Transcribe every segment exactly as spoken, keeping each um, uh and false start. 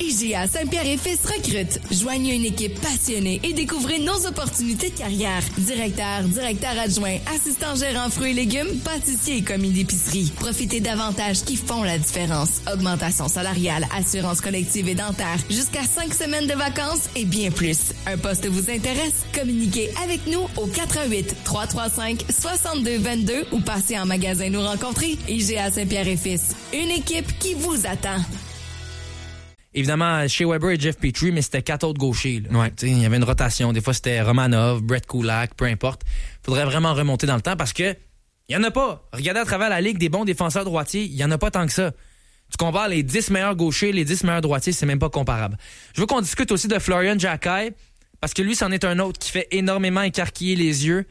I G A Saint-Pierre-et-Fils recrute. Joignez une équipe passionnée et découvrez nos opportunités de carrière. Directeur, directeur adjoint, assistant gérant fruits et légumes, pâtissier et commis d'épicerie. Profitez d'avantages qui font la différence. Augmentation salariale, assurance collective et dentaire, jusqu'à cinq semaines de vacances et bien plus. Un poste vous intéresse? Communiquez avec nous au quatre un huit, trois trois cinq, six deux deux deux ou passez en magasin nous rencontrer. I G A Saint-Pierre-et-Fils. Une équipe qui vous attend. Évidemment, chez Weber et Jeff Petrie, mais c'était quatre autres gauchers. Ouais. Il y avait une rotation. Des fois, c'était Romanov, Brett Kulak, peu importe. Il faudrait vraiment remonter dans le temps parce que il y en a pas. Regardez à travers la ligue des bons défenseurs droitiers, il y en a pas tant que ça. Tu compares les dix meilleurs gauchers, les dix meilleurs droitiers, c'est même pas comparable. Je veux qu'on discute aussi de Florian Jacquet parce que lui, c'en est un autre qui fait énormément écarquiller les yeux.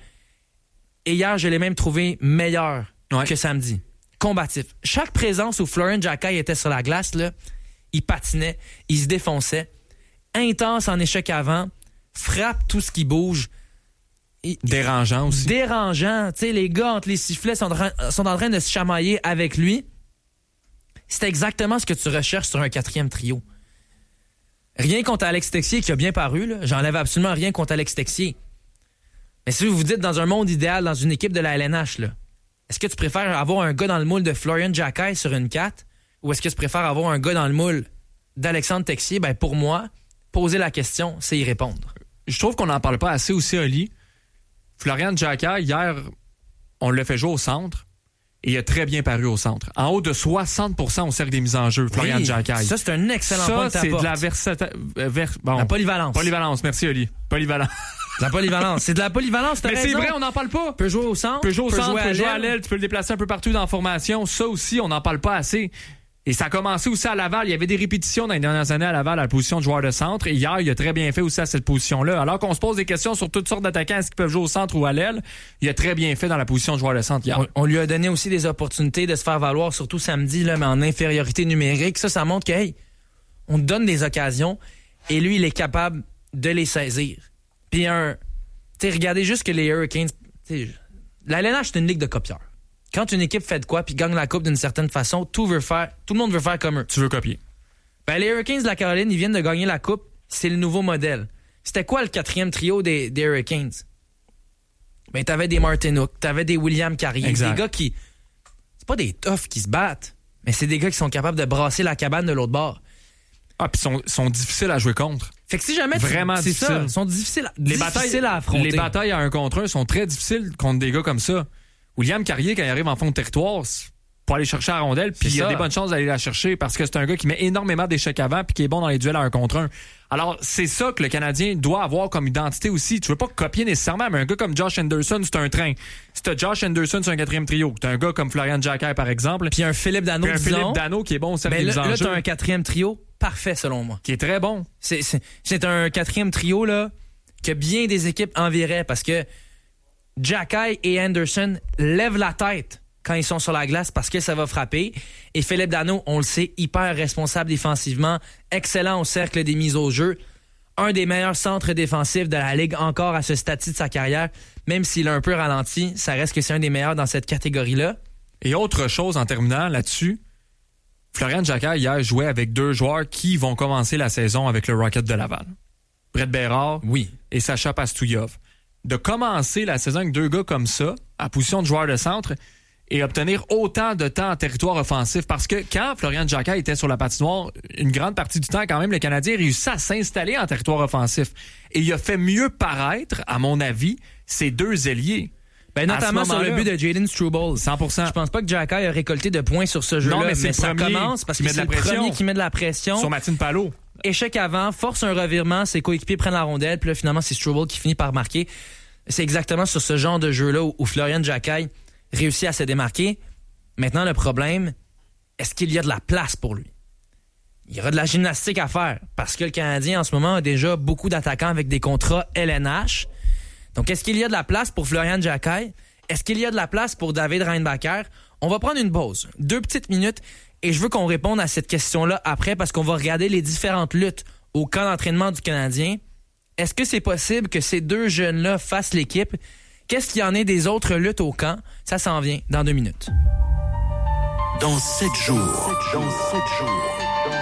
Et hier, je l'ai même trouvé meilleur ouais. que samedi. Combatif. Chaque présence où Florian Jacquet était sur la glace, là, il patinait, il se défonçait. Intense en échec avant, frappe tout ce qui bouge. Il, dérangeant aussi. Dérangeant. Tu sais, les gars entre les sifflets sont, sont en train de se chamailler avec lui. C'est exactement ce que tu recherches sur un quatrième trio. Rien contre Alex Texier qui a bien paru. Là. J'enlève absolument rien contre Alex Texier. Mais si vous vous dites dans un monde idéal, dans une équipe de la L N H, là, est-ce que tu préfères avoir un gars dans le moule de Florian Jacquet sur une quatre ou est-ce que tu préfères avoir un gars dans le moule d'Alexandre Texier? Ben pour moi, poser la question, c'est y répondre. Je trouve qu'on n'en parle pas assez aussi, Oli. Florian Jacquet, hier, on l'a fait jouer au centre et il a très bien paru au centre. En haut de soixante pour cent au cercle des mises en jeu, Florian oui, Jacquet. Ça, c'est un excellent ça, point de c'est de la versata... Vers... Bon. La polyvalence. Polyvalence, merci, Oli. Polyvalence. La polyvalence. C'est de la polyvalence, t'as Mais raison. c'est vrai, on n'en parle pas. Peut jouer au centre. Peut jouer au peut centre, jouer peut à jouer à l'aile. Tu peux le déplacer un peu partout dans la formation. Ça aussi, on n'en parle pas assez. Et ça a commencé aussi à Laval. Il y avait des répétitions dans les dernières années à Laval à la position de joueur de centre. Et hier, il a très bien fait aussi à cette position-là. Alors qu'on se pose des questions sur toutes sortes d'attaquants, est-ce qu'ils peuvent jouer au centre ou à l'aile, il a très bien fait dans la position de joueur de centre hier. On, on lui a donné aussi des opportunités de se faire valoir, surtout samedi, là, mais en infériorité numérique. Ça, ça montre que, hey, on te donne des occasions et lui, il est capable de les saisir. Puis un... Tu sais, regardez juste que les Hurricanes... La L N H, c'est une ligue de copieurs. Quand une équipe fait de quoi puis gagne la coupe d'une certaine façon, tout veut faire, tout le monde veut faire comme eux. Tu veux copier. Ben, les Hurricanes de la Caroline, ils viennent de gagner la coupe. C'est le nouveau modèle. C'était quoi le quatrième trio des, des Hurricanes? Ben, t'avais des Martin Hook, t'avais des William Carrier. Exact. Des gars qui... C'est pas des toughs qui se battent, mais c'est des gars qui sont capables de brasser la cabane de l'autre bord. Ah, puis sont, sont difficiles à jouer contre. Fait que si jamais... Vraiment c'est difficile. ça, sont difficiles, à, les difficiles batailles, à affronter. Les batailles à un contre un sont très difficiles contre des gars comme ça. William Carrier, quand il arrive en fond de territoire, c'est pour aller chercher la rondelle, puis il a des bonnes chances d'aller la chercher parce que c'est un gars qui met énormément d'échecs avant puis qui est bon dans les duels à un contre un. Alors, c'est ça que le Canadien doit avoir comme identité aussi. Tu veux pas copier nécessairement, mais un gars comme Josh Anderson, c'est un train. Si t'as Josh Anderson sur un quatrième trio, t'as un gars comme Florian Jacquet, par exemple. Puis un Philippe Danault, puis un disons, Philippe Danault qui est bon au cercle des mises en jeu. Là, t'as un quatrième trio parfait, selon moi. Qui est très bon. C'est, c'est, c'est un quatrième trio, là, que bien des équipes enverraient parce que Jacquet et Anderson lèvent la tête quand ils sont sur la glace parce que ça va frapper. Et Philippe Danault, on le sait, hyper responsable défensivement, excellent au cercle des mises au jeu, un des meilleurs centres défensifs de la Ligue encore à ce stade-ci de sa carrière. Même s'il a un peu ralenti, ça reste que c'est un des meilleurs dans cette catégorie-là. Et autre chose en terminant là-dessus, Florian Jacquet hier jouait avec deux joueurs qui vont commencer la saison avec le Rocket de Laval. Brett Bérard oui. et Sacha Pastouillov. De commencer la saison avec deux gars comme ça, à position de joueur de centre, et obtenir autant de temps en territoire offensif. Parce que quand Florian Jacquet était sur la patinoire, une grande partie du temps, quand même, le Canadien réussit à s'installer en territoire offensif. Et il a fait mieux paraître, à mon avis, ces deux ailiers. Ben, notamment sur le but de Jaden Struble. cent pour cent. Je pense pas que Jacquet a récolté de points sur ce jeu-là, non, mais, mais, mais ça commence parce que c'est le premier qui met de la pression. Sur Mathilde Palot. Échec avant, force un revirement, ses coéquipiers prennent la rondelle, puis là, finalement, c'est Struble qui finit par marquer. C'est exactement sur ce genre de jeu-là où, où Florian Jacquet réussit à se démarquer. Maintenant, le problème, est-ce qu'il y a de la place pour lui? Il y aura de la gymnastique à faire parce que le Canadien, en ce moment, a déjà beaucoup d'attaquants avec des contrats L N H. Donc, est-ce qu'il y a de la place pour Florian Jacquet? Est-ce qu'il y a de la place pour David Reinbacher? On va prendre une pause, deux petites minutes, et je veux qu'on réponde à cette question-là après parce qu'on va regarder les différentes luttes au camp d'entraînement du Canadien. Est-ce que c'est possible que ces deux jeunes-là fassent l'équipe? Qu'est-ce qu'il y en est des autres luttes au camp? Ça s'en vient dans deux minutes. Dans sept jours, dans sept jours,